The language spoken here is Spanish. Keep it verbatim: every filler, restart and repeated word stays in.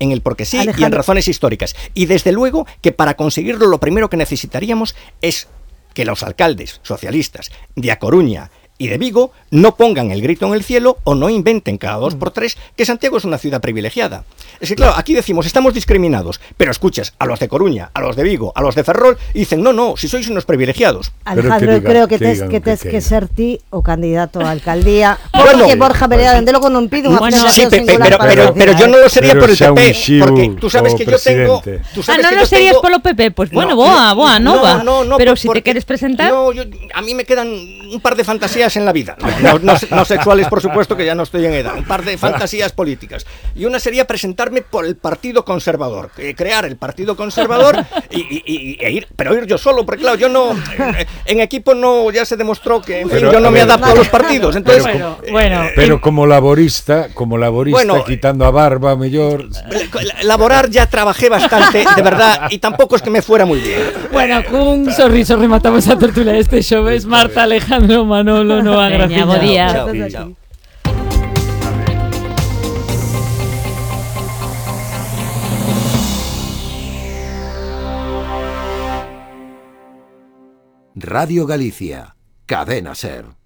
en el porque sí Alejandro. y en razones históricas. Y desde luego que para conseguirlo lo primero que necesitaríamos es que los alcaldes socialistas de A Coruña y de Vigo no pongan el grito en el cielo o no inventen cada dos por tres que Santiago es una ciudad privilegiada. Es que claro, aquí decimos, estamos discriminados, pero escuchas a los de Coruña, a los de Vigo, a los de Ferrol, y dicen, no, no, si sois unos privilegiados. Alejandro, Pero que diga, creo que que tes digan que o que tes que queiran. ser ti o candidato a alcaldía. Bueno, Porque Borja Verea dende logo non pide unha Bueno, abstención Sí, pe- pe- singular pero, para pero, a pero yo no cidade. lo sería Pero por el xa un P P, xiu porque tú sabes o que yo tengo... presidente. Tú Ah, sabes non que lo yo serías tengo- polo P P, pues bueno, No, boa, no, boa, no, nova. no, no, Pero por- si te porque- quieres presentar... No, yo, a mí me quedan un par de fantasías en la vida. No, no, no sexuales, por supuesto, que ya no estoy en edad. Un par de fantasías políticas. Y una sería presentarme por el Partido Conservador. eh, crear el Partido Conservador y, y- y- e ir, pero ir yo solo, porque claro, yo no... eh, En equipo no, ya se demostró que, en fin, Pero, yo no a me ver, adapto a los partidos. Entonces, Bueno, eh, bueno. Pero como laborista, como laborista, Bueno, quitando a barba, mellor... laborar ya trabajé bastante, de verdad, y tampoco es que me fuera muy bien. Bueno, cun sorriso rematamos a tertulia este xoves. Marta, Alejandro, Manolo, Noa, Veña, Graciña. bo día. Chao, Gracias a chao. ti. Radio Galicia, Cadena Ser.